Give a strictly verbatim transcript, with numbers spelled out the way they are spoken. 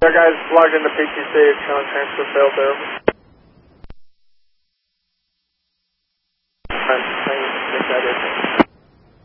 Our guys logged into P T C, it's showing transfer failed there. I think that is.